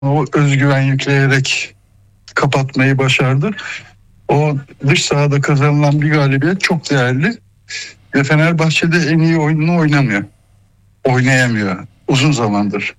o özgüven yükleyerek kapatmayı başardı. O dış sahada kazanılan bir galibiyet çok değerli. Ve Fenerbahçe'de en iyi oyununu oynamıyor. Oynayamıyor uzun zamandır.